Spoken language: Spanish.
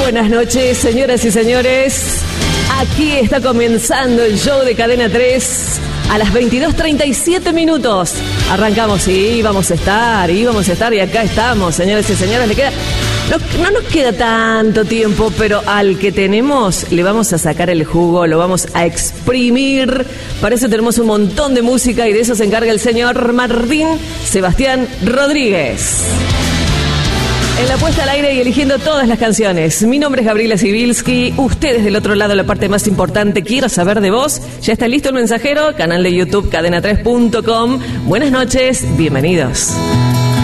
Buenas noches, señoras y señores. Aquí está comenzando el show de Cadena 3 a las 22:37 minutos. Arrancamos y vamos a estar y acá estamos, señores y señores. No nos queda tanto tiempo, pero al que tenemos le vamos a sacar el jugo, lo vamos a exprimir. Para eso tenemos un montón de música y de eso se encarga el señor Martín Sebastián Rodríguez. En la puesta al aire y eligiendo todas las canciones. Mi nombre es Gabriela Sibilski. Ustedes del otro lado, la parte más importante, quiero saber de vos. Ya está listo el mensajero, canal de YouTube cadena3.com. Buenas noches, bienvenidos.